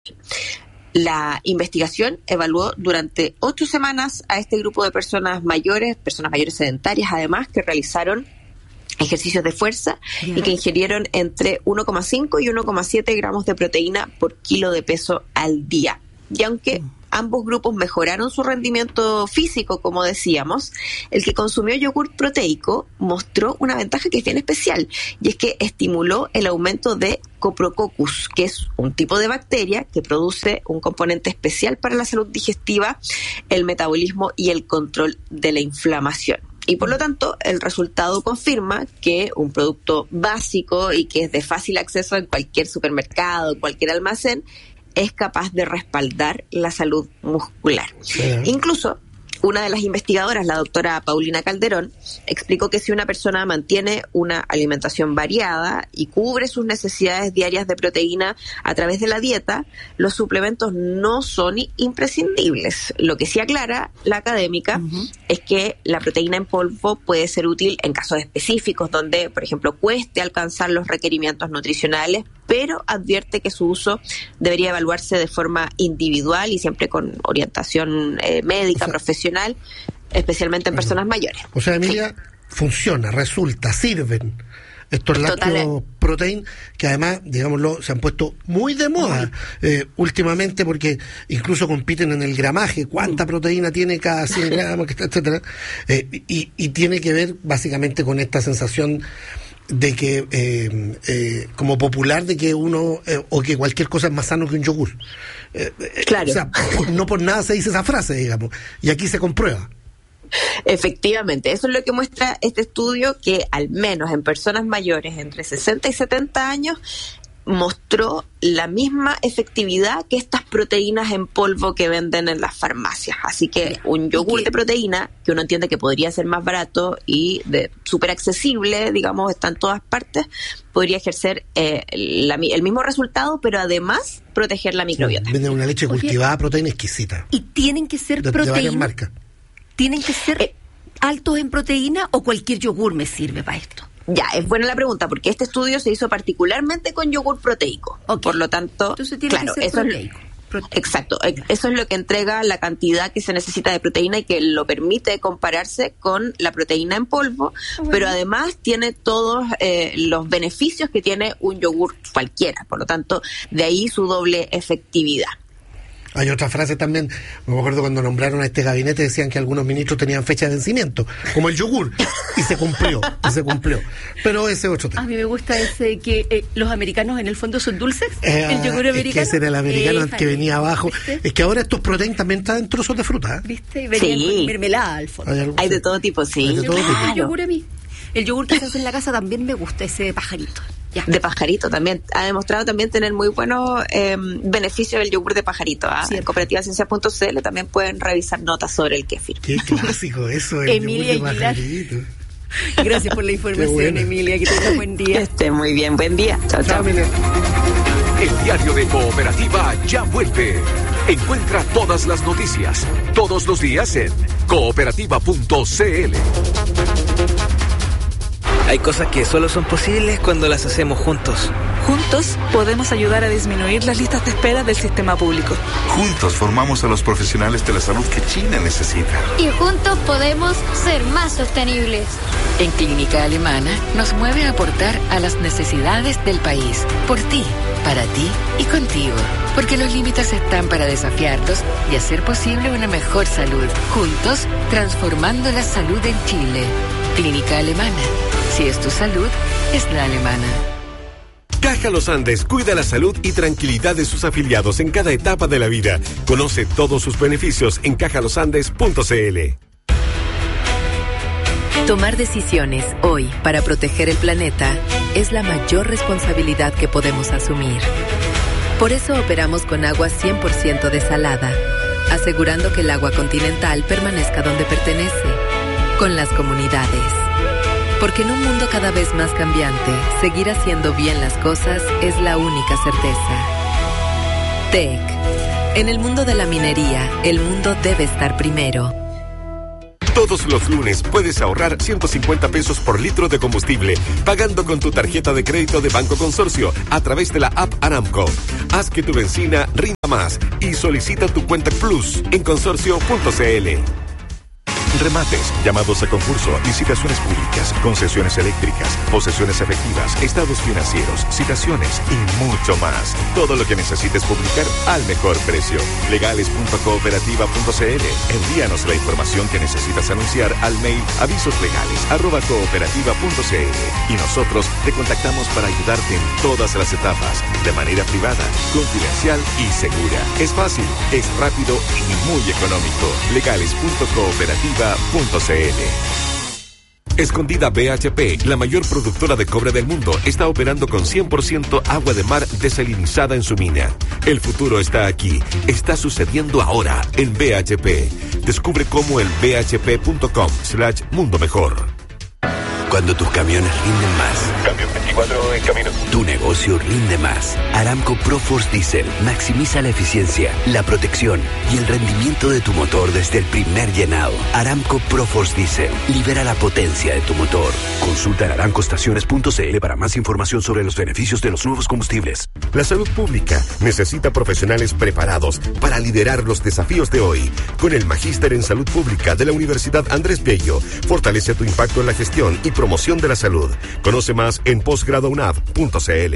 La investigación evaluó durante 8 semanas a este grupo de personas mayores sedentarias, además, que realizaron ejercicios de fuerza y que ingirieron entre 1,5 y 1,7 gramos de proteína por kilo de peso al día. Y aunque ambos grupos mejoraron su rendimiento físico, como decíamos, el que consumió yogur proteico mostró una ventaja que es bien especial, y es que estimuló el aumento de Coprococcus, que es un tipo de bacteria que produce un componente especial para la salud digestiva, el metabolismo y el control de la inflamación. Y por lo tanto, el resultado confirma que un producto básico y que es de fácil acceso en cualquier supermercado, en cualquier almacén, es capaz de respaldar la salud muscular. Sí. Incluso, una de las investigadoras, la doctora Paulina Calderón, explicó que si una persona mantiene una alimentación variada y cubre sus necesidades diarias de proteína a través de la dieta, los suplementos no son imprescindibles. Lo que sí aclara la académica es que la proteína en polvo puede ser útil en casos específicos donde, por ejemplo, cueste alcanzar los requerimientos nutricionales, pero advierte que su uso debería evaluarse de forma individual y siempre con orientación médica, profesional, especialmente en personas mayores. O sea, Emilia, funciona, resulta, sirven estos lácteos protein, que además, digámoslo, se han puesto muy de moda últimamente, porque incluso compiten en el gramaje, cuánta proteína tiene cada 100 gramos, etcétera, y tiene que ver básicamente con esta sensación de que como popular de que uno o que cualquier cosa es más sano que un yogur. Claro. O sea, no por nada se dice esa frase, digamos, y aquí se comprueba. Efectivamente, eso es lo que muestra este estudio, que al menos en personas mayores entre 60 y 70 años mostró la misma efectividad que estas proteínas en polvo que venden en las farmacias. Así que un yogur de proteína, que uno entiende que podría ser más barato y súper accesible, digamos, está en todas partes, podría ejercer el mismo resultado, pero además proteger la microbiota. Venden una leche cultivada, proteína exquisita. ¿Y tienen que ser proteínas? De varias marcas. ¿Tienen que ser altos en proteína o cualquier yogur me sirve para esto? Ya, es buena la pregunta, porque este estudio se hizo particularmente con yogur proteico. Okay. Por lo tanto, entonces tiene que ser proteico. Exacto, eso es lo que entrega la cantidad que se necesita de proteína y que lo permite compararse con la proteína en polvo, pero además tiene todos los beneficios que tiene un yogur cualquiera. Por lo tanto, de ahí su doble efectividad. Hay otra frase también, me acuerdo cuando nombraron a este gabinete, decían que algunos ministros tenían fecha de vencimiento, como el yogur, y se cumplió. Pero ese es otro tema. A mí me gusta ese que los americanos en el fondo son dulces, el yogur americano. Es que ese era el americano que venía abajo. ¿Viste? Es que ahora estos protein también traen trozos de fruta. ¿Viste? Y venían con mermelada al fondo. Hay de todo tipo, sí. El yogur a mí. El yogur que se hace en la casa también me gusta, ese de pajarito. Ya. De pajarito también. Ha demostrado también tener muy buenos beneficios el yogur de pajarito. Sí. En cooperativaciencia.cl también pueden revisar notas sobre el kéfir. Qué clásico eso, el Emilia yogur de pajarito. Gracias por la información, Emilia. Que tengas buen día. Que esté muy bien. Buen día. Chao, chao. El diario de Cooperativa ya vuelve. Encuentra todas las noticias, todos los días en cooperativa.cl. Hay cosas que solo son posibles cuando las hacemos juntos. Juntos podemos ayudar a disminuir las listas de espera del sistema público. Juntos formamos a los profesionales de la salud que China necesita. Y juntos podemos ser más sostenibles. En Clínica Alemana nos mueve a aportar a las necesidades del país. Por ti, para ti y contigo. Porque los límites están para desafiarlos y hacer posible una mejor salud. Juntos, transformando la salud en Chile. Clínica Alemana. Si es tu salud, es la alemana. Caja Los Andes cuida la salud y tranquilidad de sus afiliados en cada etapa de la vida. Conoce todos sus beneficios en cajalosandes.cl. Tomar decisiones hoy para proteger el planeta es la mayor responsabilidad que podemos asumir. Por eso operamos con agua 100% desalada, asegurando que el agua continental permanezca donde pertenece, con las comunidades. Porque en un mundo cada vez más cambiante, seguir haciendo bien las cosas es la única certeza. TEC. En el mundo de la minería, el mundo debe estar primero. Todos los lunes puedes ahorrar 150 pesos por litro de combustible pagando con tu tarjeta de crédito de Banco Consorcio a través de la app Aramco. Haz que tu benzina rinda más y solicita tu cuenta Plus en consorcio.cl. Remates, llamados a concurso, licitaciones públicas, concesiones eléctricas, posesiones efectivas, estados financieros, citaciones y mucho más. Todo lo que necesites publicar al mejor precio. Legales.cooperativa.cl. Envíanos la información que necesitas anunciar al mail avisoslegales@cooperativa.cl y nosotros te contactamos para ayudarte en todas las etapas, de manera privada, confidencial y segura. Es fácil, es rápido y muy económico. Legales.cooperativa.cl. Escondida BHP, la mayor productora de cobre del mundo, está operando con 100% agua de mar desalinizada en su mina. El futuro está aquí, está sucediendo ahora en BHP. Descubre cómo en bhp.com/mundo mejor. Cuando tus camiones rinden más. Camión 24 en camino. Tu negocio rinde más. Aramco ProForce Diesel maximiza la eficiencia, la protección y el rendimiento de tu motor desde el primer llenado. Aramco ProForce Diesel libera la potencia de tu motor. Consulta en aramcoestaciones.cl para más información sobre los beneficios de los nuevos combustibles. La salud pública necesita profesionales preparados para liderar los desafíos de hoy. Con el Magíster en Salud Pública de la Universidad Andrés Bello, fortalece tu impacto en la gestión y promoción de la salud. Conoce más en posgradounab.cl.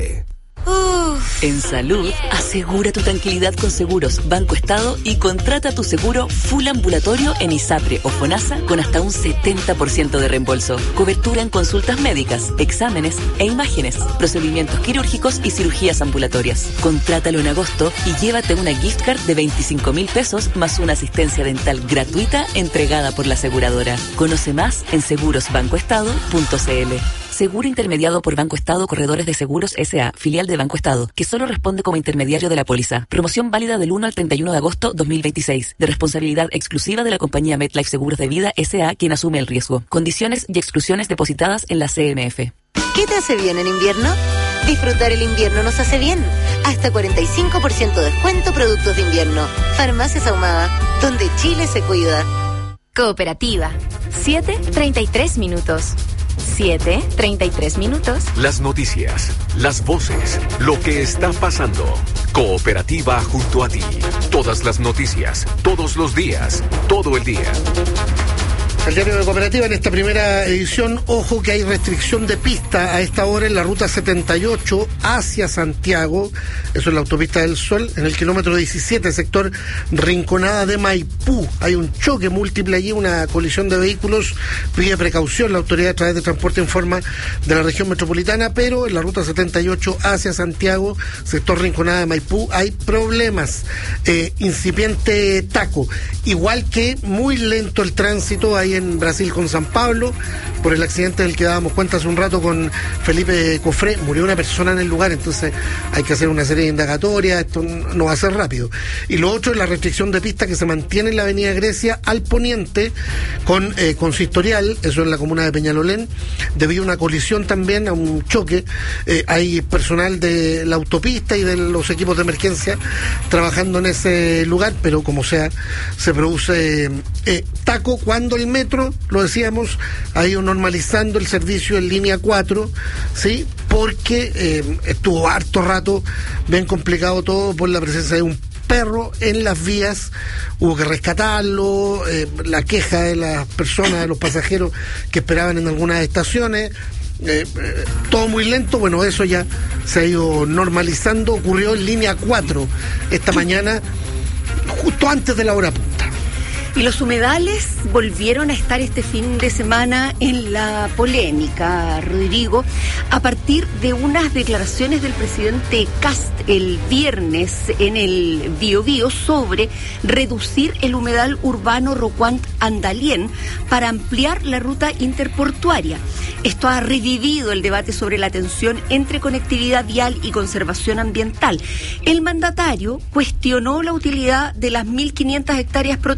En salud, asegura tu tranquilidad con Seguros Banco Estado y contrata tu seguro full ambulatorio en ISAPRE o FONASA con hasta un 70% de reembolso. Cobertura en consultas médicas, exámenes e imágenes, procedimientos quirúrgicos y cirugías ambulatorias. Contrátalo en agosto y llévate una gift card de 25.000 pesos más una asistencia dental gratuita entregada por la aseguradora. Conoce más en segurosbancoestado.cl. Seguro intermediado por Banco Estado Corredores de Seguros S.A., filial de Banco Estado, que solo responde como intermediario de la póliza. Promoción válida del 1 al 31 de agosto 2026. De responsabilidad exclusiva de la compañía MetLife Seguros de Vida S.A., quien asume el riesgo. Condiciones y exclusiones depositadas en la CMF. ¿Qué te hace bien en invierno? Disfrutar el invierno nos hace bien. Hasta 45% descuento productos de invierno. Farmacias Ahumada, donde Chile se cuida. Cooperativa. 7:33 minutos. 7:33 minutos. Las noticias, las voces, lo que está pasando. Cooperativa junto a ti. Todas las noticias, todos los días, todo el día. El diario de Cooperativa en esta primera edición, ojo que hay restricción de pista a esta hora en la ruta 78 hacia Santiago, eso es la autopista del Sol, en el kilómetro 17, sector Rinconada de Maipú. Hay un choque múltiple allí, una colisión de vehículos, pide precaución la autoridad a través de transporte en forma de la región metropolitana, pero en la ruta 78 hacia Santiago, sector Rinconada de Maipú, hay problemas, incipiente taco, igual que muy lento el tránsito ahí en Brasil con San Pablo, por el accidente del que dábamos cuenta hace un rato con Felipe Cofré, murió una persona en el lugar, entonces hay que hacer una serie de indagatorias, esto no va a ser rápido. Y lo otro es la restricción de pista que se mantiene en la avenida Grecia al poniente con consistorial, eso en la comuna de Peñalolén, debido a una colisión también, a un choque. Hay personal de la autopista y de los equipos de emergencia trabajando en ese lugar, pero como sea, se produce taco cuando el metro, lo decíamos, ha ido normalizando el servicio en línea 4, ¿sí? Porque estuvo harto rato bien complicado todo por la presencia de un perro en las vías, hubo que rescatarlo, la queja de las personas, de los pasajeros que esperaban en algunas estaciones, todo muy lento. Bueno, eso ya se ha ido normalizando, ocurrió en línea 4 esta mañana, justo antes de la hora punta. Y los humedales volvieron a estar este fin de semana en la polémica, Rodrigo, a partir de unas declaraciones del presidente Kast el viernes en el Biobío sobre reducir el humedal urbano Rocuant-Andalién para ampliar la ruta interportuaria. Esto ha revivido el debate sobre la tensión entre conectividad vial y conservación ambiental. El mandatario cuestionó la utilidad de las 1.500 hectáreas protegidas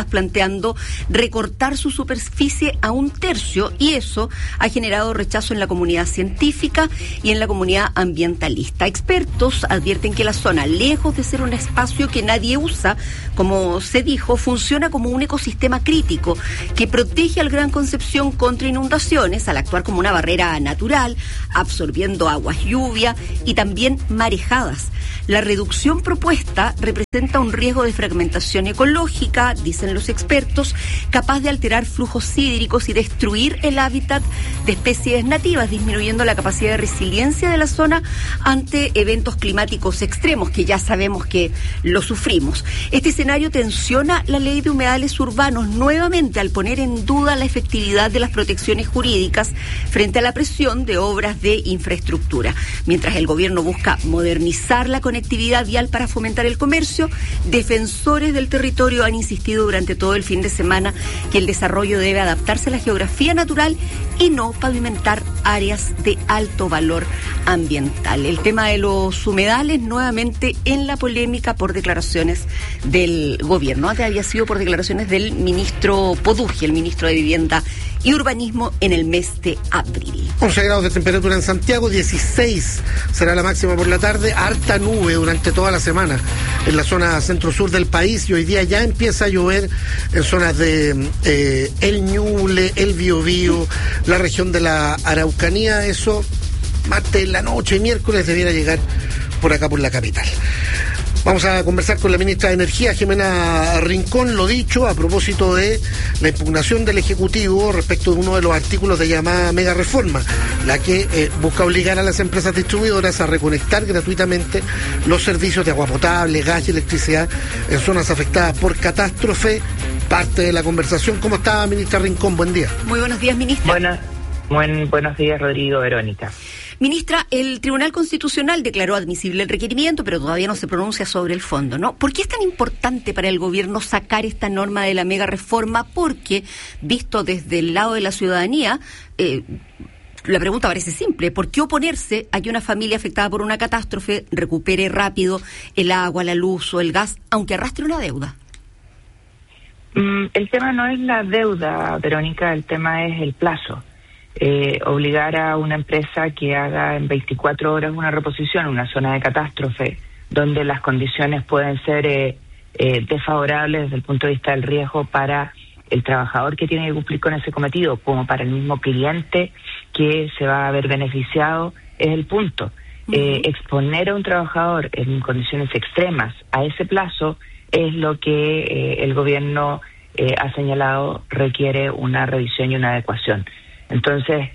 planteando recortar su superficie a 1/3, y eso ha generado rechazo en la comunidad científica y en la comunidad ambientalista. Expertos advierten que la zona, lejos de ser un espacio que nadie usa, como se dijo, funciona como un ecosistema crítico que protege al Gran Concepción contra inundaciones al actuar como una barrera natural, absorbiendo aguas lluvia y también marejadas. La reducción propuesta representa un riesgo de fragmentación ecológica, dicen los expertos, capaz de alterar flujos hídricos y destruir el hábitat de especies nativas, disminuyendo la capacidad de resiliencia de la zona ante eventos climáticos extremos, que ya sabemos que lo sufrimos. Este escenario tensiona la ley de humedales urbanos nuevamente al poner en duda la efectividad de las protecciones jurídicas frente a la presión de obras de infraestructura. Mientras el gobierno busca modernizar la conectividad vial para fomentar el comercio, defensores del territorio han insistido durante todo el fin de semana que el desarrollo debe adaptarse a la geografía natural y no pavimentar áreas de alto valor ambiental. El tema de los humedales nuevamente en la polémica por declaraciones del gobierno. Antes había sido por declaraciones del ministro Podugi, el ministro de Vivienda y Urbanismo, en el mes de abril. 11 grados de temperatura en Santiago, 16 será la máxima por la tarde, harta nube durante toda la semana en la zona centro-sur del país, y hoy día ya empieza a llover en zonas de el Ñuble, el Biobío, la región de la Araucanía. Eso martes en la noche, miércoles debiera llegar por acá, por la capital. Vamos a conversar con la ministra de Energía, Jimena Rincón, lo dicho, a propósito de la impugnación del Ejecutivo respecto de uno de los artículos de llamada mega reforma, la que busca obligar a las empresas distribuidoras a reconectar gratuitamente los servicios de agua potable, gas y electricidad en zonas afectadas por catástrofe. Parte de la conversación. ¿Cómo está, ministra Rincón? Buen día. Muy buenos días, ministra. Buenos días, Rodrigo, Verónica. Ministra, el Tribunal Constitucional declaró admisible el requerimiento, pero todavía no se pronuncia sobre el fondo, ¿no? ¿Por qué es tan importante para el gobierno sacar esta norma de la mega reforma? Porque, visto desde el lado de la ciudadanía, la pregunta parece simple: ¿por qué oponerse a que una familia afectada por una catástrofe recupere rápido el agua, la luz o el gas, aunque arrastre una deuda? El tema no es la deuda, Verónica, el tema es el plazo. Obligar a una empresa que haga en 24 horas una reposición en una zona de catástrofe, donde las condiciones pueden ser desfavorables desde el punto de vista del riesgo para el trabajador que tiene que cumplir con ese cometido, como para el mismo cliente que se va a ver beneficiado, es el punto. Exponer a un trabajador en condiciones extremas a ese plazo es lo que el gobierno ha señalado requiere una revisión y una adecuación. Entonces,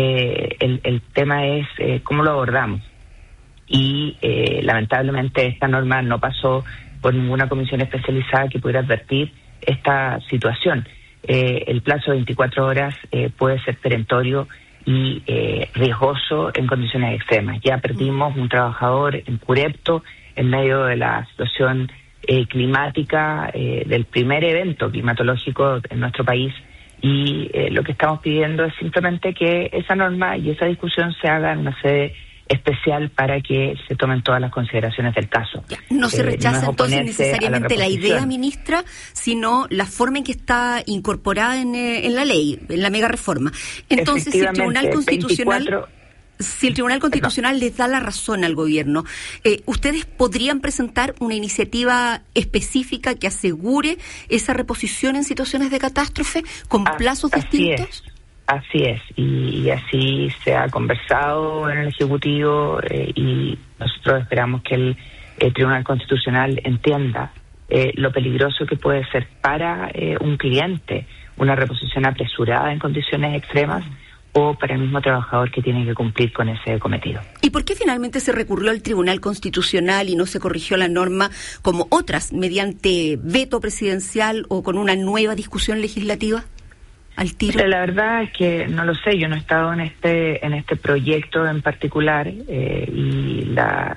el tema es cómo lo abordamos. Y lamentablemente esta norma no pasó por ninguna comisión especializada que pudiera advertir esta situación. El plazo de 24 horas puede ser perentorio y riesgoso en condiciones extremas. Ya perdimos un trabajador en Curepto en medio de la situación climática del primer evento climatológico en nuestro país. Y lo que estamos pidiendo es simplemente que esa norma y esa discusión se haga en una sede especial para que se tomen todas las consideraciones del caso. No se rechaza entonces necesariamente la idea, ministra, sino la forma en que está incorporada en la ley, en la mega reforma. Entonces, si el Tribunal Constitucional... Si el Tribunal Constitucional les da la razón al gobierno, ¿ustedes podrían presentar una iniciativa específica que asegure esa reposición en situaciones de catástrofe con plazos distintos? Así es, y así se ha conversado en el Ejecutivo y nosotros esperamos que el Tribunal Constitucional entienda lo peligroso que puede ser para un cliente una reposición apresurada en condiciones extremas, o para el mismo trabajador que tiene que cumplir con ese cometido. ¿Y por qué finalmente se recurrió al Tribunal Constitucional y no se corrigió la norma como otras, mediante veto presidencial o con una nueva discusión legislativa al tiro? La verdad es que no lo sé, yo no he estado en este proyecto en particular y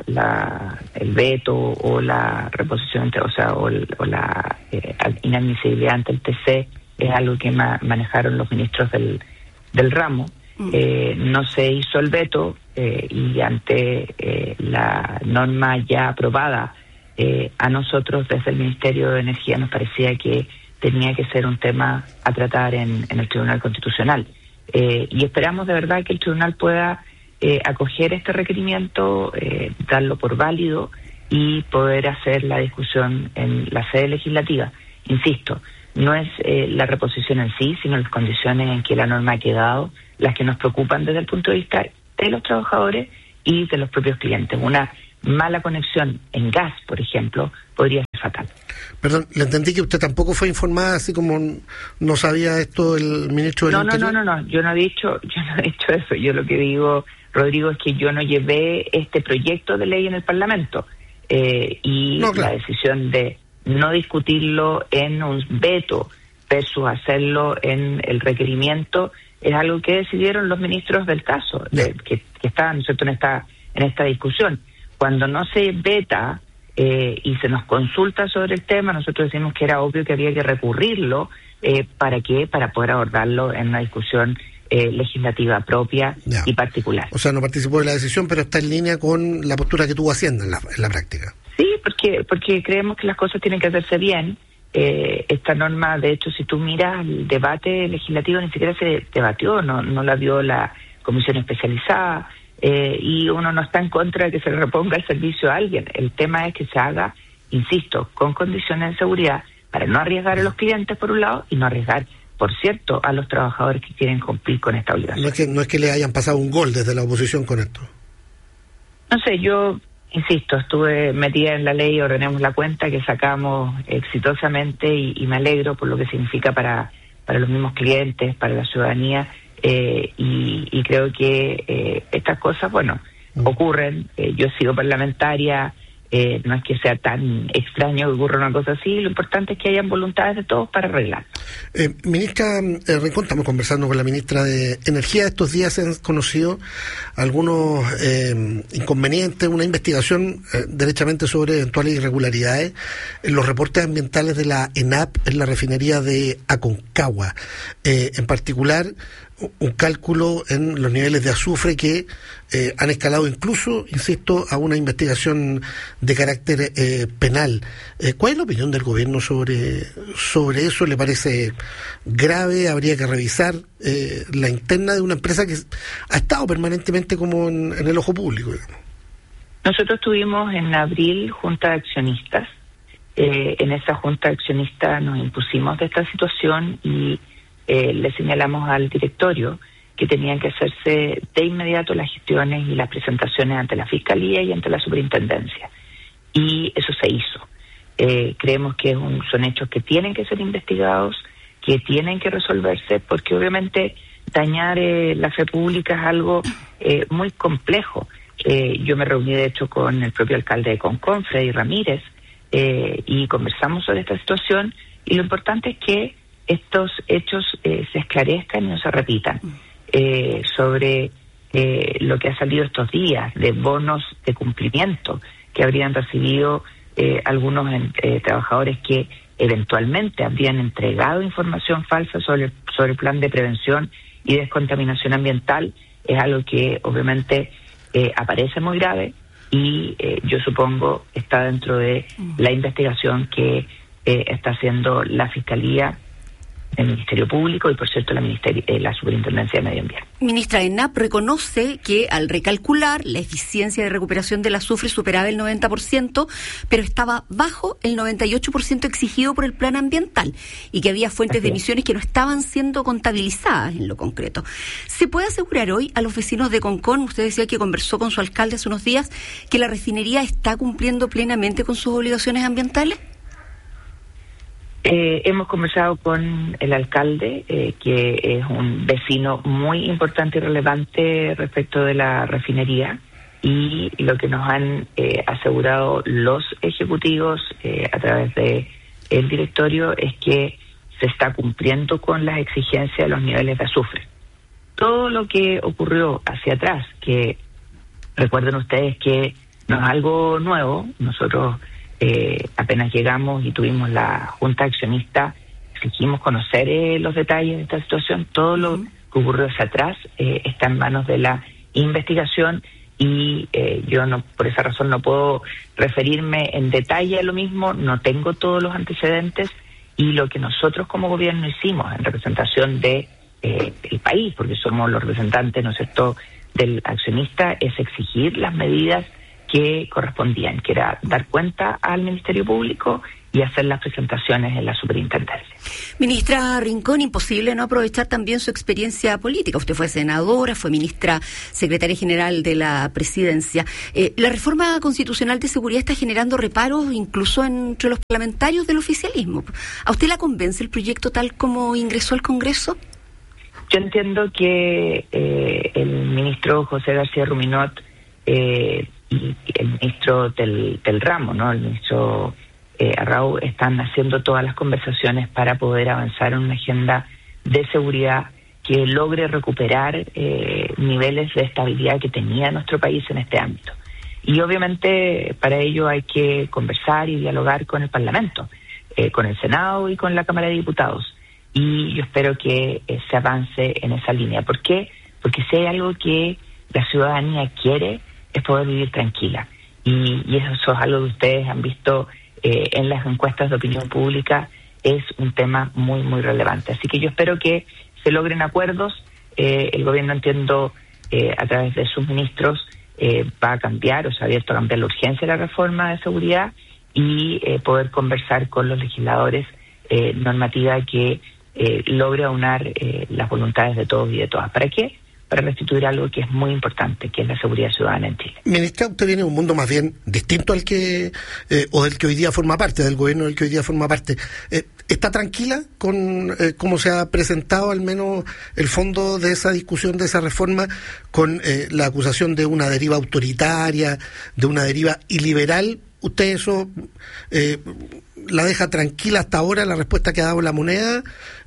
el veto o la reposición, o la inadmisibilidad ante el TC es algo que manejaron los ministros del ramo. No se hizo el veto y ante la norma ya aprobada, a nosotros desde el Ministerio de Energía nos parecía que tenía que ser un tema a tratar en el Tribunal Constitucional. Y esperamos de verdad que el Tribunal pueda acoger este requerimiento, darlo por válido y poder hacer la discusión en la sede legislativa. Insisto, no es la reposición en sí, sino las condiciones en que la norma ha quedado, las que nos preocupan desde el punto de vista de los trabajadores y de los propios clientes. Una mala conexión en gas, por ejemplo, podría ser fatal. Perdón, le entendí que usted tampoco fue informada, así como no sabía esto el ministro del Interior. No, yo no he dicho eso. Yo lo que digo, Rodrigo, es que yo no llevé este proyecto de ley en el Parlamento la decisión de no discutirlo en un veto versus hacerlo en el requerimiento es algo que decidieron los ministros del caso, que estaban, ¿no es cierto?, en esta discusión. Cuando no se veta y se nos consulta sobre el tema, nosotros decimos que era obvio que había que recurrirlo. ¿Para qué? Para poder abordarlo en una discusión legislativa propia y particular. O sea, no participó de la decisión, pero está en línea con la postura que tuvo Hacienda en la práctica. Sí, porque creemos que las cosas tienen que hacerse bien. Esta norma, de hecho, si tú miras el debate legislativo, ni siquiera se debatió, no la vio la comisión especializada, y uno no está en contra de que se le reponga el servicio a alguien. El tema es que se haga, insisto, con condiciones de seguridad para no arriesgar a los clientes por un lado y no arriesgar, por cierto, a los trabajadores que quieren cumplir con esta obligación. No es que le hayan pasado un gol desde la oposición con esto. No sé, yo insisto, estuve metida en la ley, ordenemos la cuenta que sacamos exitosamente y me alegro por lo que significa para los mismos clientes, para la ciudadanía, y creo que estas cosas, ocurren. Yo he sido parlamentaria, no es que sea tan extraño que ocurra una cosa así, lo importante es que hayan voluntades de todos para arreglarlo. Ministra Rincón, estamos conversando con la ministra de Energía. Estos días se han conocido algunos inconvenientes, una investigación derechamente sobre eventuales irregularidades en los reportes ambientales de la ENAP en la refinería de Aconcagua. En particular, un cálculo en los niveles de azufre que han escalado incluso, insisto, a una investigación de carácter penal. ¿Cuál es la opinión del gobierno sobre eso? ¿Le parece grave? ¿Habría que revisar la interna de una empresa que ha estado permanentemente como en el ojo público, digamos? Nosotros tuvimos en abril junta de accionistas. En esa junta de accionistas nos impusimos de esta situación y le señalamos al directorio que tenían que hacerse de inmediato las gestiones y las presentaciones ante la Fiscalía y ante la Superintendencia. Y eso se hizo. Creemos que son hechos que tienen que ser investigados, que tienen que resolverse, porque obviamente dañar la fe pública es algo muy complejo. Yo me reuní, de hecho, con el propio alcalde de Concón, Freddy Ramírez, y conversamos sobre esta situación, y lo importante es que estos hechos se esclarezcan y no se repitan. Sobre lo que ha salido estos días de bonos de cumplimiento que habrían recibido algunos trabajadores que eventualmente habrían entregado información falsa sobre el plan de prevención y descontaminación ambiental, es algo que obviamente aparece muy grave y yo supongo está dentro de la investigación que está haciendo la Fiscalía, el Ministerio Público y, por cierto, la Superintendencia de Medio Ambiente. Ministra, ENAP reconoce que al recalcular la eficiencia de recuperación del azufre superaba el 90%, pero estaba bajo el 98% exigido por el plan ambiental y que había fuentes de emisiones que no estaban siendo contabilizadas en lo concreto. ¿Se puede asegurar hoy a los vecinos de Concón, usted decía que conversó con su alcalde hace unos días, que la refinería está cumpliendo plenamente con sus obligaciones ambientales? Hemos conversado con el alcalde, que es un vecino muy importante y relevante respecto de la refinería, y lo que nos han asegurado los ejecutivos a través de el directorio es que se está cumpliendo con las exigencias de los niveles de azufre. Todo lo que ocurrió hacia atrás, que recuerden ustedes que no es algo nuevo, nosotros apenas llegamos y tuvimos la junta accionista, exigimos conocer los detalles de esta situación. Todo lo que ocurrió hacia atrás está en manos de la investigación y yo no, por esa razón no puedo referirme en detalle a lo mismo, no tengo todos los antecedentes y lo que nosotros como gobierno hicimos en representación de el país, porque somos los representantes, ¿no es cierto?, del accionista, es exigir las medidas que correspondían, que era dar cuenta al Ministerio Público y hacer las presentaciones en la superintendencia. Ministra Rincón, imposible no aprovechar también su experiencia política. Usted fue senadora, fue ministra secretaria general de la presidencia. La reforma constitucional de seguridad está generando reparos incluso entre los parlamentarios del oficialismo. ¿A usted la convence el proyecto tal como ingresó al Congreso? Yo entiendo que el ministro José García Ruminot y el ministro del ramo, ¿no?, el ministro Arrau, están haciendo todas las conversaciones para poder avanzar en una agenda de seguridad que logre recuperar niveles de estabilidad que tenía nuestro país en este ámbito. Y obviamente para ello hay que conversar y dialogar con el Parlamento, con el Senado y con la Cámara de Diputados. Y yo espero que se avance en esa línea. ¿Por qué? Porque si hay algo que la ciudadanía quiere es poder vivir tranquila. Y eso es algo que ustedes han visto en las encuestas de opinión pública, es un tema muy, muy relevante. Así que yo espero que se logren acuerdos. El gobierno, entiendo, a través de sus ministros, va a cambiar, o se ha abierto a cambiar la urgencia de la reforma de seguridad y poder conversar con los legisladores normativa que logre aunar las voluntades de todos y de todas. ¿Para qué? Para restituir algo que es muy importante, que es la seguridad ciudadana en Chile. Ministra, usted viene de un mundo más bien distinto al que, o del que hoy día forma parte, del gobierno del que hoy día forma parte. ¿Está tranquila con cómo se ha presentado al menos el fondo de esa discusión, de esa reforma, con la acusación de una deriva autoritaria, de una deriva iliberal? ¿Usted eso la deja tranquila hasta ahora, la respuesta que ha dado La Moneda?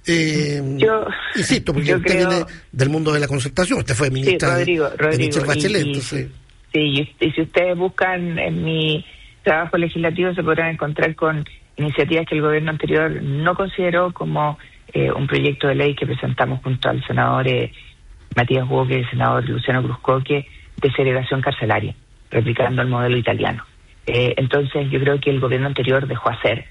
Insisto, porque usted viene del mundo de la concertación, usted fue ministra de Michelle Bachelet. Y si ustedes buscan en mi trabajo legislativo se podrán encontrar con iniciativas que el gobierno anterior no consideró, como un proyecto de ley que presentamos junto al senador Matías Huoque y el senador Luciano Cruzcoque de segregación carcelaria, replicando el modelo italiano. Entonces yo creo que el gobierno anterior dejó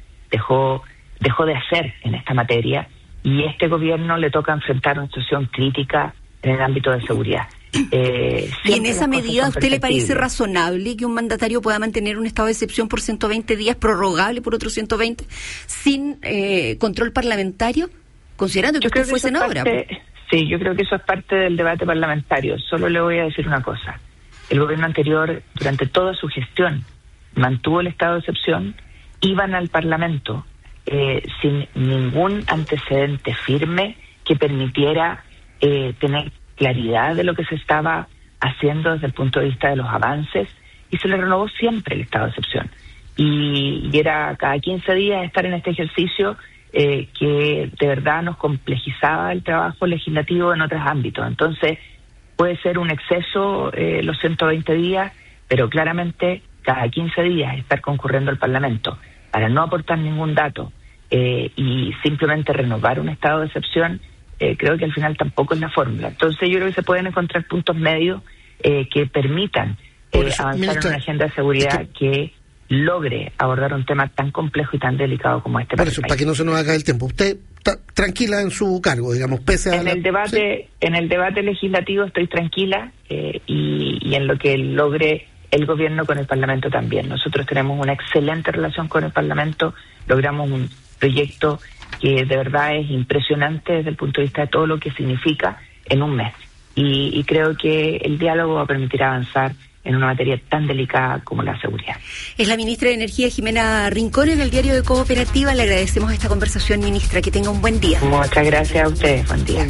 de hacer en esta materia, y este gobierno le toca enfrentar una situación crítica en el ámbito de seguridad. ¿Y en esa medida a usted le parece razonable que un mandatario pueda mantener un estado de excepción por 120 días, prorrogable por otros 120, sin control parlamentario, considerando que usted fue senadora? Sí, yo creo que eso es parte del debate parlamentario. Solo le voy a decir una cosa. El gobierno anterior, durante toda su gestión, mantuvo el estado de excepción, iban al Parlamento sin ningún antecedente firme que permitiera tener claridad de lo que se estaba haciendo desde el punto de vista de los avances, y se le renovó siempre el estado de excepción. Y era cada 15 días estar en este ejercicio que de verdad nos complejizaba el trabajo legislativo en otros ámbitos. Entonces, puede ser un exceso los 120 días, pero claramente cada 15 días estar concurriendo al Parlamento para no aportar ningún dato y simplemente renovar un estado de excepción, creo que al final tampoco es la fórmula. Entonces yo creo que se pueden encontrar puntos medios que permitan avanzar en una agenda de seguridad que logre abordar un tema tan complejo y tan delicado como este. Por eso, para que no se nos haga el tiempo, usted está tranquila en su cargo, digamos, pese a el debate. ¿Sí? En el debate legislativo estoy tranquila y en lo que logre el gobierno con el Parlamento también. Nosotros tenemos una excelente relación con el Parlamento, logramos un proyecto que de verdad es impresionante desde el punto de vista de todo lo que significa en un mes. Y creo que el diálogo va a permitir avanzar en una materia tan delicada como la seguridad. Es la ministra de Energía, Jimena Rincón, en el diario de Cooperativa. Le agradecemos esta conversación, ministra. Que tenga un buen día. Muchas gracias a ustedes. Buen día.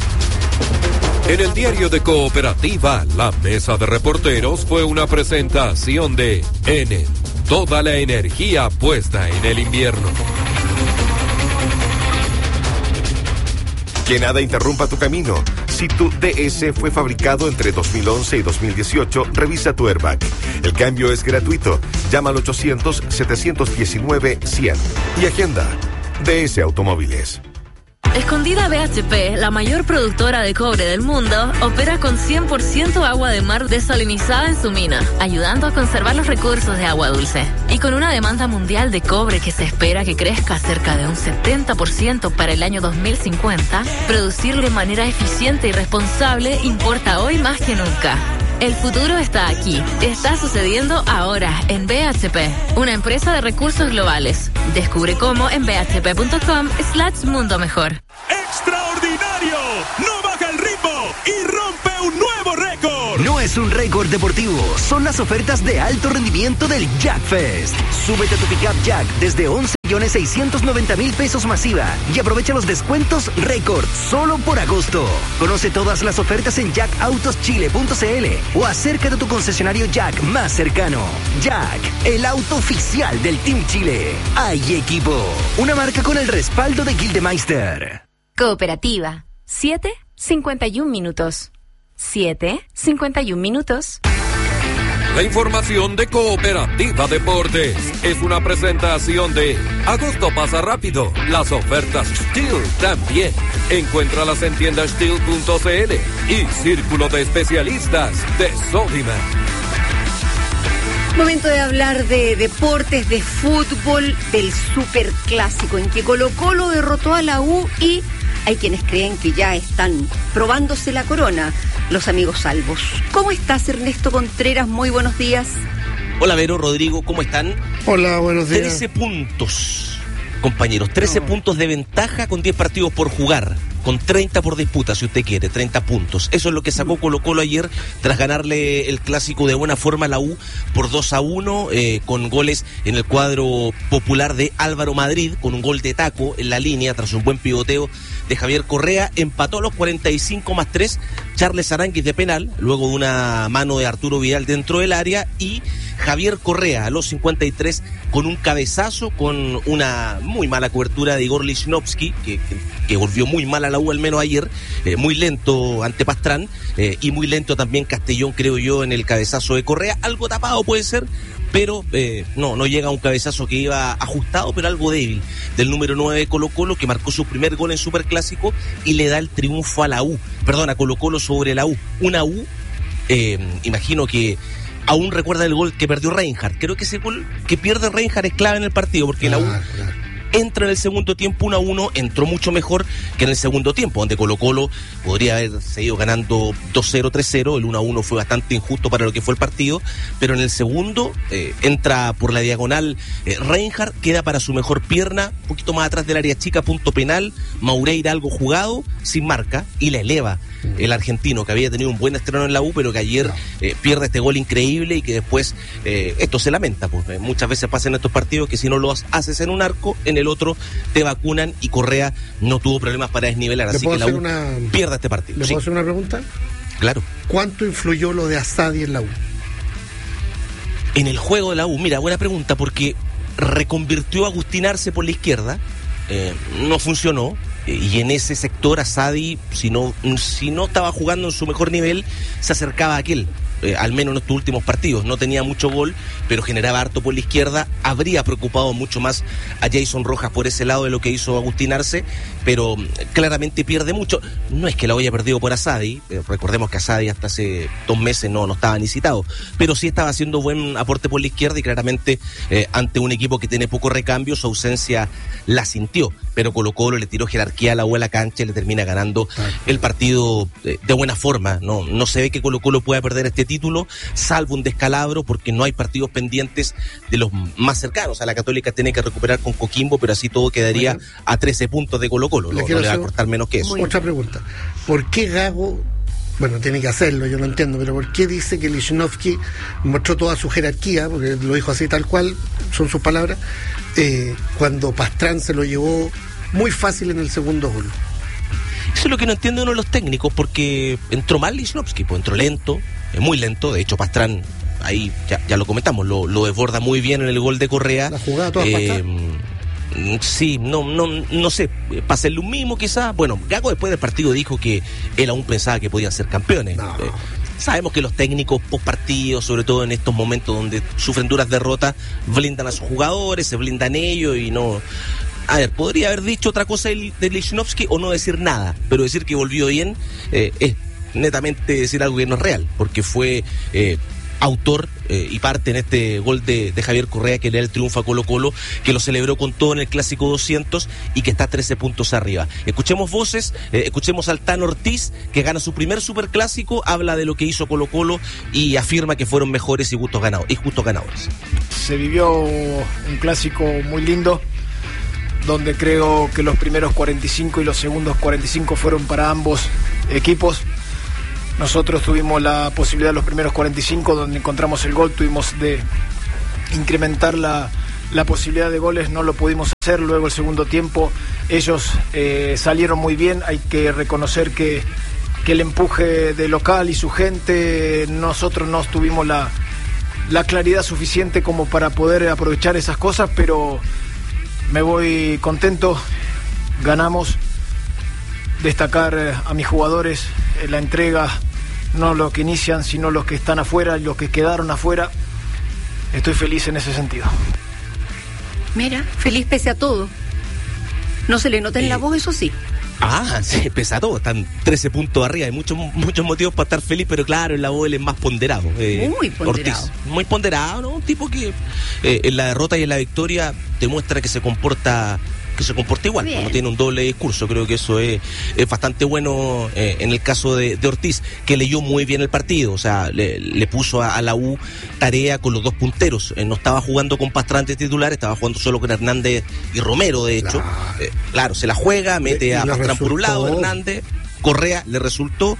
En el diario de Cooperativa, la mesa de reporteros fue una presentación de Enel. Toda la energía puesta en el invierno. Que nada interrumpa tu camino. Si tu DS fue fabricado entre 2011 y 2018, revisa tu airbag. El cambio es gratuito. Llama al 800-719-100 y agenda DS Automóviles. Escondida BHP, la mayor productora de cobre del mundo, opera con 100% agua de mar desalinizada en su mina, ayudando a conservar los recursos de agua dulce. Y con una demanda mundial de cobre que se espera que crezca cerca de un 70% para el año 2050, producirlo de manera eficiente y responsable importa hoy más que nunca. El futuro está aquí. Está sucediendo ahora en BHP, una empresa de recursos globales. Descubre cómo en bhp.com/mundo mejor. ¡Extraordinario! ¡No baja el ritmo y rompe un nuevo récord! No es un récord deportivo, son las ofertas de alto rendimiento del Jack Fest. Súbete a tu pickup Jack desde 11.690.000 pesos masiva y aprovecha los descuentos récord solo por agosto. Conoce todas las ofertas en jackautoschile.cl o acércate a tu concesionario Jack más cercano. Jack, el auto oficial del Team Chile. Hay equipo, una marca con el respaldo de Gildemeister. Cooperativa, 7:51 minutos. 7:51 minutos. La información de Cooperativa Deportes es una presentación de Agosto pasa rápido. Las ofertas Steel también. Encuéntralas en tiendasteel.cl y Círculo de Especialistas de Sodimac. Momento de hablar de deportes, de fútbol, del superclásico en que Colo-Colo derrotó a la U y hay quienes creen que ya están probándose la corona, los amigos salvos. ¿Cómo estás, Ernesto Contreras? Muy buenos días. Hola, Vero, Rodrigo, ¿cómo están? Hola, buenos días. 13 puntos, compañeros, 13 puntos de ventaja con 10 partidos por jugar. Con 30 por disputa, si usted quiere, 30 puntos. Eso es lo que sacó Colo-Colo ayer tras ganarle el clásico de buena forma a la U por 2-1, con goles en el cuadro popular de Álvaro Madrid, con un gol de taco en la línea tras un buen pivoteo de Javier Correa. Empató a los 45+3 Charles Aránguiz de penal, luego de una mano de Arturo Vidal dentro del área, y Javier Correa a los 53 con un cabezazo, con una muy mala cobertura de Igor Lichnowsky, que volvió muy mal a la U al menos ayer, muy lento ante Pastrán, y muy lento también Castellón, creo yo, en el cabezazo de Correa, algo tapado puede ser, pero no llega a un cabezazo que iba ajustado, pero algo débil, del número 9 de Colo-Colo, que marcó su primer gol en Superclásico y le da el triunfo a la U, a Colo-Colo sobre la U. Una U, imagino que aún recuerda el gol que perdió Reinhardt. Creo que ese gol que pierde Reinhardt es clave en el partido, porque la U entra en el segundo tiempo 1-1, entró mucho mejor que en el segundo tiempo, donde Colo-Colo podría haber seguido ganando 2-0, 3-0, el 1-1 fue bastante injusto para lo que fue el partido, pero en el segundo entra por la diagonal Reinhardt, queda para su mejor pierna, un poquito más atrás del área chica, punto penal, Maureira algo jugado, sin marca, y la eleva el argentino, que había tenido un buen estreno en la U, pero que ayer pierde este gol increíble y que después esto se lamenta, pues muchas veces pasa en estos partidos que si no lo haces en un arco, en el otro te vacunan, y Correa no tuvo problemas para desnivelar, así que la U pierde este partido. ¿Le puedo hacer una pregunta? Claro. ¿Cuánto influyó lo de Asadi en la U? En el juego de la U, mira, buena pregunta, porque reconvirtió a Agustín Arce por la izquierda, no funcionó, y en ese sector Asadi, si no estaba jugando en su mejor nivel, se acercaba a aquel. Al menos en estos últimos partidos, no tenía mucho gol, pero generaba harto por la izquierda, habría preocupado mucho más a Jason Rojas por ese lado de lo que hizo Agustín Arce, pero claramente pierde mucho. No es que la haya perdido por Asadi, recordemos que Asadi hasta hace 2 meses no estaba ni citado, pero sí estaba haciendo buen aporte por la izquierda, y claramente ante un equipo que tiene poco recambio, su ausencia la sintió, pero Colo-Colo le tiró jerarquía a la U a la cancha y le termina ganando el partido de buena forma. No se ve que Colo-Colo pueda perder este título, salvo un descalabro, porque no hay partidos pendientes de los más cercanos. A la Católica tiene que recuperar con Coquimbo, pero así todo quedaría a 13 puntos de Colo-Colo, no le va a cortar menos que eso. Otra pregunta, ¿por qué Gago, bueno, tiene que hacerlo, yo lo entiendo, pero por qué dice que Lichnowsky mostró toda su jerarquía, porque lo dijo así tal cual, son sus palabras, cuando Pastrán se lo llevó muy fácil en el segundo gol? Eso es lo que no entiende uno de los técnicos, porque entró mal Lichnowsky, pues entró lento, muy lento. De hecho, Pastrán, ahí ya lo comentamos, lo desborda muy bien en el gol de Correa. La jugada toda Pastrán. Sí, no sé, pásenle un mimo quizás. Bueno, Gago después del partido dijo que él aún pensaba que podían ser campeones. Sabemos que los técnicos post partido, sobre todo en estos momentos donde sufren duras derrotas, blindan a sus jugadores, se blindan ellos, y no... a ver, podría haber dicho otra cosa de Lichnowsky o no decir nada, pero decir que volvió bien es netamente decir algo que no es real, porque fue autor y parte en este gol de Javier Correa, que le da el triunfo a Colo-Colo, que lo celebró con todo en el Clásico 200 y que está 13 puntos arriba. Escuchemos voces, escuchemos al Tano Ortiz, que gana su primer superclásico, habla de lo que hizo Colo-Colo y afirma que fueron mejores y justos ganadores. Se vivió un clásico muy lindo, donde creo que los primeros 45 y los segundos 45 fueron para ambos equipos. Nosotros tuvimos la posibilidad de los primeros 45, donde encontramos el gol, tuvimos de incrementar la posibilidad de goles, no lo pudimos hacer. Luego el segundo tiempo ellos salieron muy bien, hay que reconocer que el empuje de local y su gente, nosotros no tuvimos la claridad suficiente como para poder aprovechar esas cosas, pero me voy contento, ganamos. Destacar a mis jugadores, la entrega, no los que inician, sino los que están afuera, los que quedaron afuera. Estoy feliz en ese sentido. Mira, feliz pese a todo. No se le nota en la voz, eso sí. Sí, pese a todo, están 13 puntos arriba, hay muchos motivos para estar feliz, pero claro, en la voz él es más ponderado. Muy ponderado. Ortiz, muy ponderado, ¿no? Un tipo que en la derrota y en la victoria demuestra que se comporta igual, no tiene un doble discurso. Creo que eso es bastante bueno en el caso de Ortiz, que leyó muy bien el partido, o sea, le puso a la U tarea con los dos punteros, no estaba jugando con Pastrante titular, estaba jugando solo con Hernández y Romero, de hecho. Claro, se la juega, mete a Pastrante por un lado, Hernández, Correa le resultó,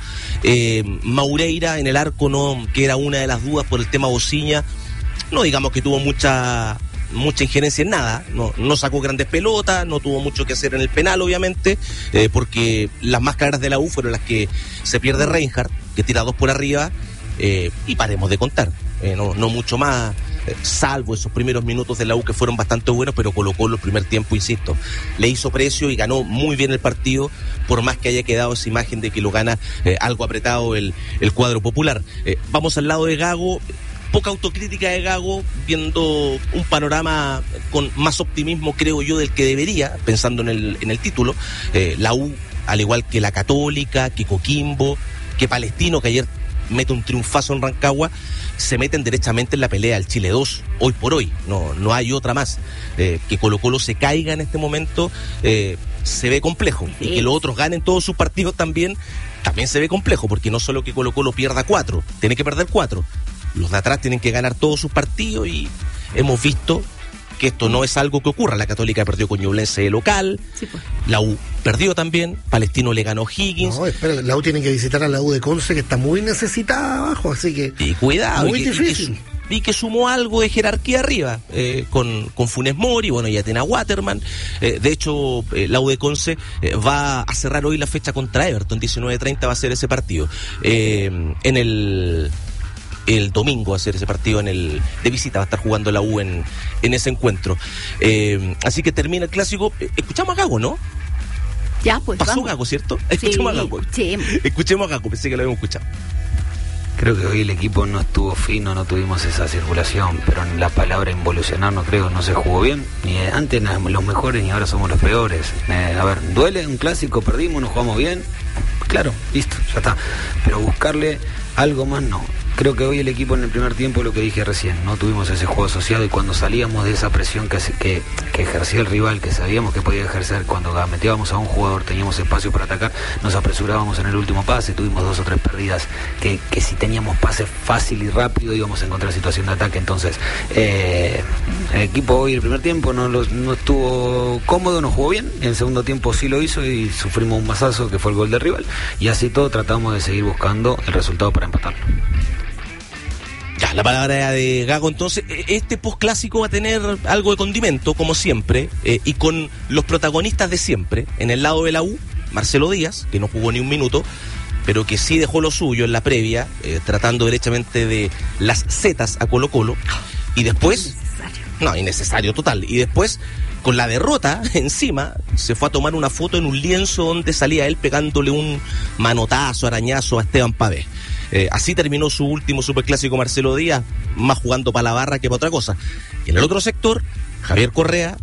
Maureira en el arco, no, que era una de las dudas por el tema Bociña, no digamos que tuvo mucha injerencia en nada, no sacó grandes pelotas, no tuvo mucho que hacer en el penal, obviamente, porque las más claras de la U fueron las que se pierde Reinhardt, que tira 2 por arriba, y paremos de contar, no mucho más, salvo esos primeros minutos de la U que fueron bastante buenos, pero Colo-Colo el primer tiempo, insisto, le hizo precio y ganó muy bien el partido, por más que haya quedado esa imagen de que lo gana algo apretado el cuadro popular. Vamos al lado de Gago. Poca autocrítica de Gago, viendo un panorama con más optimismo, creo yo, del que debería, pensando en el título. La U, al igual que la Católica, que Coquimbo, que Palestino, que ayer mete un triunfazo en Rancagua, se meten derechamente en la pelea al Chile 2, hoy por hoy, no hay otra más. Que Colo-Colo se caiga en este momento se ve complejo, y que los otros ganen todos sus partidos también se ve complejo, porque no solo que Colo-Colo pierda 4, tiene que perder 4. Los de atrás tienen que ganar todos sus partidos y hemos visto que esto no es algo que ocurra. La Católica perdió con Ñublense de local, sí, pues. La U perdió también, Palestino le ganó Higgins. No, espera, la U tiene que visitar a la U de Conce, que está muy necesitada abajo, así que... Y cuidado, muy difícil. Y que sumó algo de jerarquía arriba, con Funes Mori, bueno, ya tiene a Waterman. De hecho, la U de Conce va a cerrar hoy la fecha contra Everton, 19:30 va a ser ese partido. El domingo va a ser ese partido de visita, va a estar jugando la U en ese encuentro. Así que termina el clásico. Escuchamos a Gago, ¿no? Ya, pues pasó vamos. Gago, ¿cierto? Sí, escuchemos a Gago. Sí. Escuchemos a Gago, pensé que lo habíamos escuchado. Creo que hoy el equipo no estuvo fino, no tuvimos esa circulación, pero en la palabra involucionar no se jugó bien. Ni antes éramos los mejores y ahora somos los peores. A ver, duele un clásico, perdimos, nos jugamos bien. Claro, listo, ya está. Pero buscarle algo más no. Creo que hoy el equipo en el primer tiempo, lo que dije recién, no tuvimos ese juego asociado, y cuando salíamos de esa presión que ejercía el rival, que sabíamos que podía ejercer, cuando metíamos a un jugador, teníamos espacio para atacar, nos apresurábamos en el último pase, tuvimos 2 o 3 pérdidas que si teníamos pase fácil y rápido íbamos a encontrar situación de ataque. Entonces el equipo hoy el primer tiempo no estuvo cómodo, no jugó bien, en el segundo tiempo sí lo hizo y sufrimos un masazo que fue el gol del rival, y así todo tratamos de seguir buscando el resultado para empatarlo. Ya, la palabra de Gago. Entonces, este postclásico va a tener algo de condimento, como siempre, y con los protagonistas de siempre. En el lado de la U, Marcelo Díaz, que no jugó ni un minuto, pero que sí dejó lo suyo en la previa, tratando derechamente de las zetas a Colo-Colo. Y después... Innecesario total. Y después, con la derrota encima, se fue a tomar una foto en un lienzo donde salía él pegándole un manotazo, arañazo a Esteban Pavés. Así terminó su último superclásico Marcelo Díaz, más jugando para la barra que para otra cosa. Y en el otro sector, Javier Correa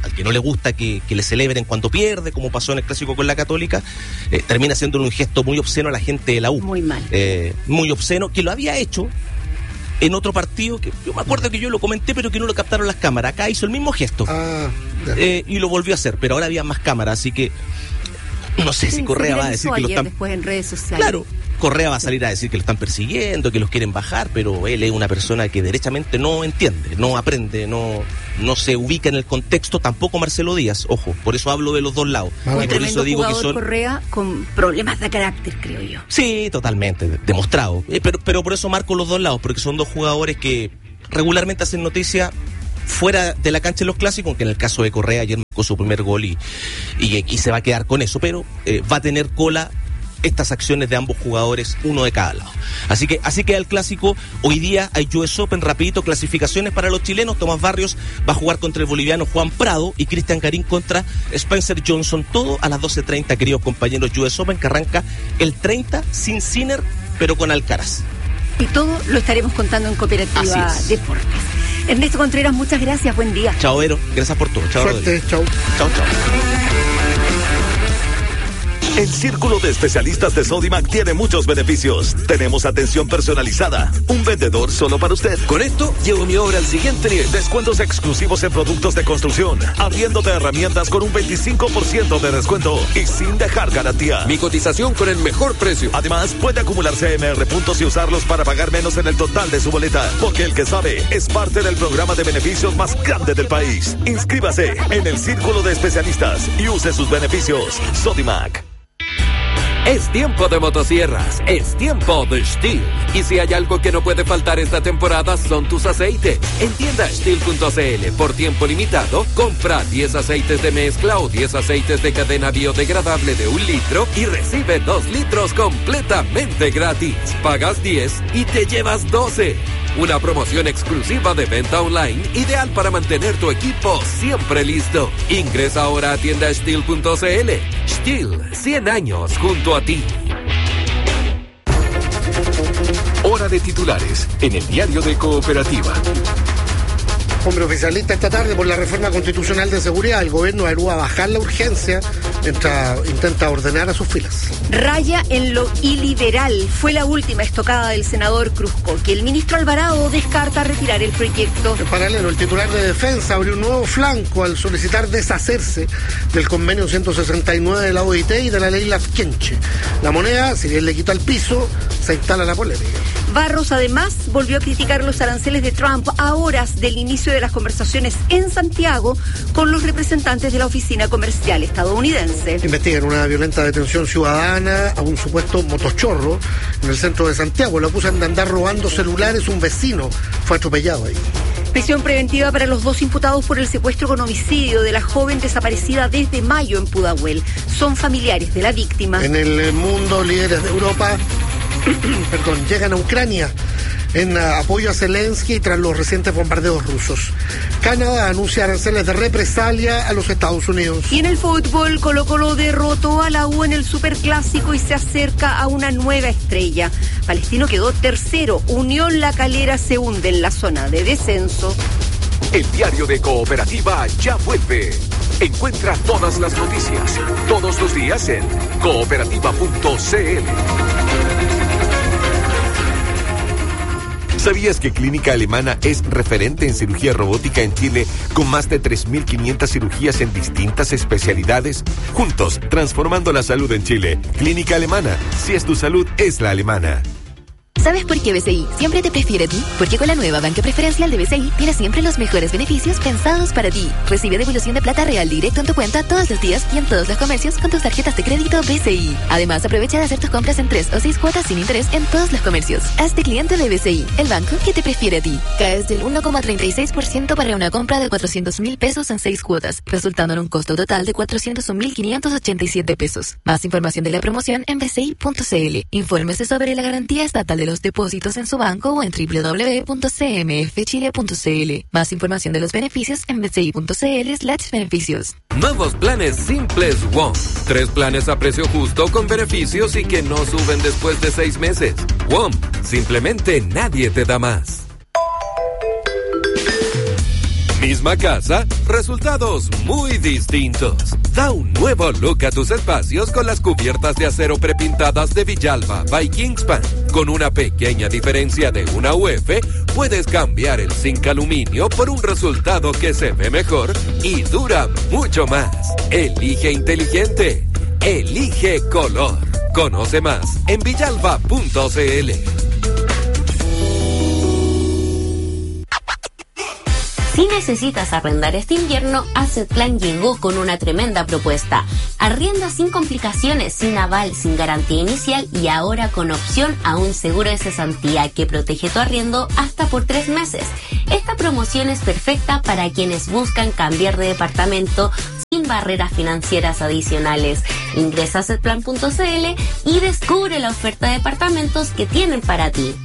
al que no le gusta que le celebren cuando pierde, como pasó en el clásico con la Católica, termina siendo un gesto muy obsceno a la gente de la U. Muy mal. Muy obsceno, que lo había hecho en otro partido, que yo me acuerdo que yo lo comenté, pero que no lo captaron las cámaras. Acá hizo el mismo gesto y lo volvió a hacer, pero ahora había más cámaras, así que no sé si Correa va a decir que lo están... después en redes sociales. Claro, Correa va a salir a decir que lo están persiguiendo, que los quieren bajar, pero él es una persona que derechamente no entiende, no aprende, no se ubica en el contexto, tampoco Marcelo Díaz, ojo, por eso hablo de los dos lados. Un y por eso digo jugador que son... Correa con problemas de carácter, creo yo. Sí, totalmente, demostrado. Pero por eso marco los dos lados, porque son dos jugadores que regularmente hacen noticia fuera de la cancha en los clásicos, aunque en el caso de Correa ayer marcó su primer gol y se va a quedar con eso, pero va a tener cola estas acciones de ambos jugadores, uno de cada lado. Así que el clásico. Hoy día hay US Open, rapidito, clasificaciones para los chilenos. Tomás Barrios va a jugar contra el boliviano Juan Prado y Cristian Garín contra Spencer Johnson. Todo a las 12:30, queridos compañeros. US Open que arranca el 30 sin Sinner, pero con Alcaraz. Y todo lo estaremos contando en Cooperativa Deportes. Ernesto Contreras, muchas gracias, buen día. Chao, Vero, gracias por todo. Chao, suerte, chao. Chao. El Círculo de Especialistas de Sodimac tiene muchos beneficios. Tenemos atención personalizada, un vendedor solo para usted. Con esto, llevo mi obra al siguiente nivel. Descuentos exclusivos en productos de construcción, arriendo de herramientas con un 25% de descuento y sin dejar garantía. Mi cotización con el mejor precio. Además, puede acumular CMR puntos y usarlos para pagar menos en el total de su boleta, porque el que sabe es parte del programa de beneficios más grande del país. Inscríbase en el Círculo de Especialistas y use sus beneficios. Sodimac. Es tiempo de motosierras, es tiempo de Stihl. Y si hay algo que no puede faltar esta temporada son tus aceites. En tienda Stihl.cl, por tiempo limitado, compra 10 aceites de mezcla o 10 aceites de cadena biodegradable de 1 litro y recibe 2 litros completamente gratis. Pagas 10 y te llevas 12. Una promoción exclusiva de venta online, ideal para mantener tu equipo siempre listo. Ingresa ahora a tienda Stihl.cl. Stihl, 100 años junto a ti. Hora de titulares en el diario de Cooperativa. Hombre oficialista esta tarde por la reforma constitucional de seguridad. El gobierno evalúa bajar la urgencia mientras intenta ordenar a sus filas. Raya en lo iliberal fue la última estocada del senador Cruzco, que el ministro Alvarado descarta retirar el proyecto. En paralelo, el titular de Defensa abrió un nuevo flanco al solicitar deshacerse del convenio 169 de la OIT y de la ley Lafkenche. La moneda, si bien le quita el piso, se instala la polémica. Barros además volvió a criticar los aranceles de Trump a horas del inicio de las conversaciones en Santiago con los representantes de la oficina comercial estadounidense. Investigan una violenta detención ciudadana a un supuesto motochorro en el centro de Santiago. Lo acusan de andar robando celulares. Un vecino fue atropellado ahí. Prisión preventiva para los 2 imputados por el secuestro con homicidio de la joven desaparecida desde mayo en Pudahuel. Son familiares de la víctima. En el mundo, líderes de Europa llegan a Ucrania en apoyo a Zelensky tras los recientes bombardeos rusos. Canadá anuncia aranceles de represalia a los Estados Unidos. Y en el fútbol, Colo-Colo derrotó a la U en el Superclásico y se acerca a una nueva estrella. Palestino quedó tercero, Unión La Calera se hunde en la zona de descenso. El diario de Cooperativa ya vuelve. Encuentra todas las noticias, todos los días en cooperativa.cl. ¿Sabías que Clínica Alemana es referente en cirugía robótica en Chile con más de 3.500 cirugías en distintas especialidades? Juntos, transformando la salud en Chile. Clínica Alemana. Si es tu salud, es la alemana. ¿Sabes por qué BCI siempre te prefiere a ti? Porque con la nueva banca preferencial de BCI tienes siempre los mejores beneficios pensados para ti. Recibe devolución de plata real directo en tu cuenta todos los días y en todos los comercios con tus tarjetas de crédito BCI. Además, aprovecha de hacer tus compras en 3 o 6 cuotas sin interés en todos los comercios. Hazte cliente de BCI, el banco que te prefiere a ti. Caes del 1,36% para una compra de 400.000 pesos en 6 cuotas, resultando en un costo total de 401.587 pesos. Más información de la promoción en bci.cl. Infórmese sobre la garantía estatal de los depósitos en su banco o en www.cmfchile.cl. Más información de los beneficios en bci.cl/beneficios. Nuevos planes simples WOM. 3 planes a precio justo con beneficios y que no suben después de 6 meses. WOM. Simplemente nadie te da más. Misma casa, resultados muy distintos. Da un nuevo look a tus espacios con las cubiertas de acero prepintadas de Villalba by Kingspan. Con una pequeña diferencia de una UF, puedes cambiar el zinc aluminio por un resultado que se ve mejor y dura mucho más. Elige inteligente. Elige color. Conoce más en villalba.cl. Si necesitas arrendar este invierno, Asset Plan llegó con una tremenda propuesta. Arrienda sin complicaciones, sin aval, sin garantía inicial y ahora con opción a un seguro de cesantía que protege tu arriendo hasta por 3 meses. Esta promoción es perfecta para quienes buscan cambiar de departamento sin barreras financieras adicionales. Ingresa a assetplan.cl y descubre la oferta de departamentos que tienen para ti.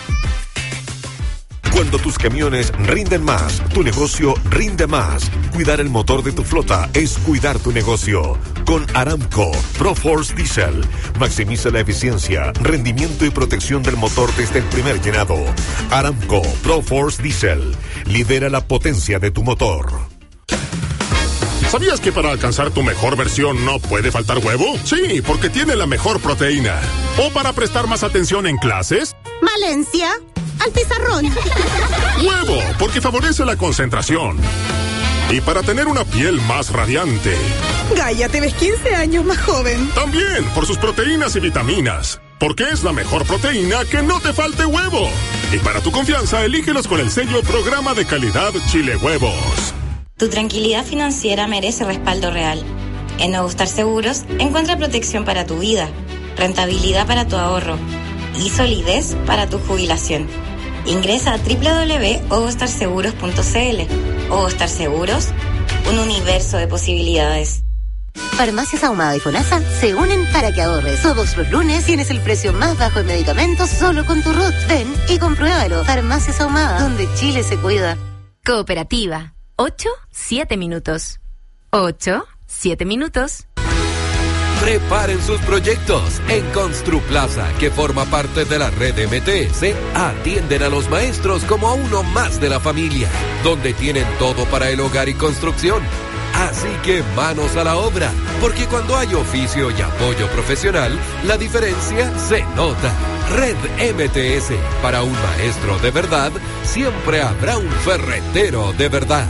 Cuando tus camiones rinden más, tu negocio rinde más. Cuidar el motor de tu flota es cuidar tu negocio. Con Aramco ProForce Diesel, maximiza la eficiencia, rendimiento y protección del motor desde el primer llenado. Aramco ProForce Diesel, lidera la potencia de tu motor. ¿Sabías que para alcanzar tu mejor versión no puede faltar huevo? Sí, porque tiene la mejor proteína. ¿O para prestar más atención en clases? Valencia, al pizarrón. Huevo, porque favorece la concentración. Y para tener una piel más radiante. Gaia, te ves 15 años más joven. También por sus proteínas y vitaminas. Porque es la mejor proteína que no te falte huevo. Y para tu confianza, elígelos con el sello Programa de Calidad Chile Huevos. Tu tranquilidad financiera merece respaldo real. En Ogostar Seguros, encuentra protección para tu vida, rentabilidad para tu ahorro y solidez para tu jubilación. Ingresa a www.ogostarseguros.cl. Ogostar Seguros, un universo de posibilidades. Farmacias Ahumada y FONASA se unen para que ahorres. Todos los lunes tienes el precio más bajo en medicamentos solo con tu RUT. Ven y compruébalo. Farmacias Ahumada, donde Chile se cuida. Cooperativa. 8-7 minutos. 8-7 minutos. Preparen sus proyectos. En Construplaza, que forma parte de la red MTS, atienden a los maestros como a uno más de la familia, donde tienen todo para el hogar y construcción. Así que manos a la obra, porque cuando hay oficio y apoyo profesional, la diferencia se nota. Red MTS, para un maestro de verdad, siempre habrá un ferretero de verdad.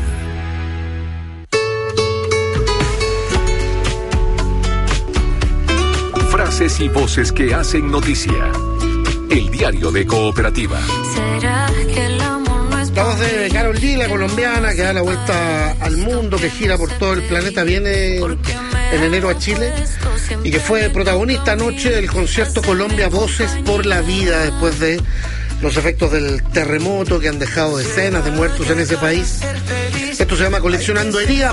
Frases y voces que hacen noticia. El diario de Cooperativa. La voz de Karol G, la colombiana, que da la vuelta al mundo, que gira por todo el planeta, viene en enero a Chile y que fue protagonista anoche del concierto Colombia Voces por la Vida, después de los efectos del terremoto que han dejado decenas de muertos en ese país. Esto se llama Coleccionando Heridas.